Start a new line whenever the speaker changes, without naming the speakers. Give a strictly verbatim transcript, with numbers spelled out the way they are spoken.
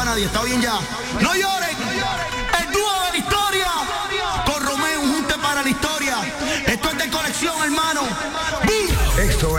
nadie, está bien ya. No lloren, el dúo de la historia, con Romeo, un junte para la historia. Esto es de colección, hermano. ¡Bum!